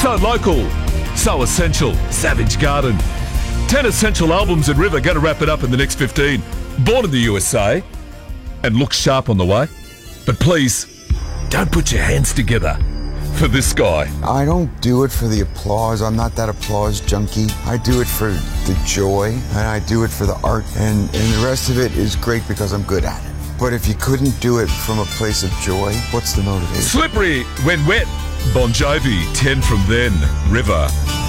So local, so essential, Savage Garden. 10 essential albums in River, going to wrap it up in the next 15. Born in the USA and look sharp on the way. But please, don't put your hands together for this guy. I don't do it for the applause. I'm not that applause junkie. I do it for the joy, and I do it for the art, and the rest of it is great because I'm good at it. But if you couldn't do it from a place of joy, what's the motivation? Slippery when wet. Bon Jovi, 10 from then. River.